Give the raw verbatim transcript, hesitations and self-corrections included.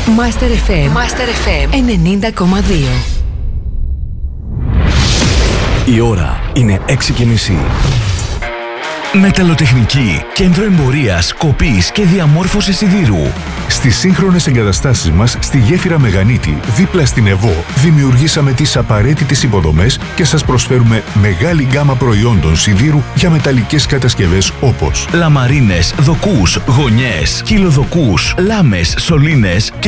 Master εφ εμ, Master εφ εμ ενενήντα κόμμα δύο. Η ώρα είναι έξι και μισή. Μεταλλοτεχνική, κέντρο εμπορίας, κοπής και διαμόρφωσης σιδήρου. Στις σύγχρονες εγκαταστάσεις μας στη γέφυρα Μεγανίτη, δίπλα στην ΕΒΟ, δημιουργήσαμε τις απαραίτητες υποδομές και σας προσφέρουμε μεγάλη γκάμα προϊόντων σιδήρου για μεταλλικές κατασκευές όπως λαμαρίνες, δοκούς, γωνιές, κυλοδοκούς, λάμες, σωλήνες και